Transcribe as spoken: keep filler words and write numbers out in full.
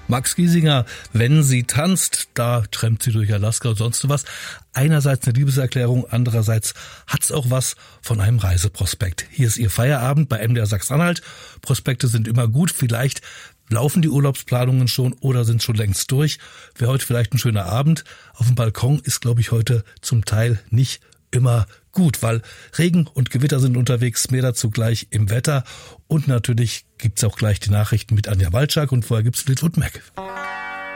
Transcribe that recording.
Max Giesinger, wenn sie tanzt, da trampt sie durch Alaska und sonst was. Einerseits eine Liebeserklärung, andererseits hat's auch was von einem Reiseprospekt. Hier ist ihr Feierabend bei M D R Sachsen-Anhalt. Prospekte sind immer gut, vielleicht laufen die Urlaubsplanungen schon oder sind schon längst durch. Wäre heute vielleicht ein schöner Abend. Auf dem Balkon ist, glaube ich, heute zum Teil nicht immer gut, weil Regen und Gewitter sind unterwegs, mehr dazu gleich im Wetter. Und natürlich gibt's auch gleich die Nachrichten mit Anja Walczak und vorher gibt's Fleetwood Mac.